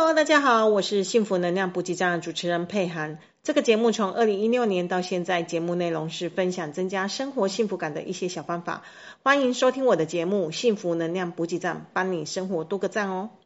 Hello，大家好，我是幸福能量补给站的主持人佩涵。这个节目从2016年到现在，节目内容是分享增加生活幸福感的一些小方法。欢迎收听我的节目《幸福能量补给站》，帮你生活多个赞哦。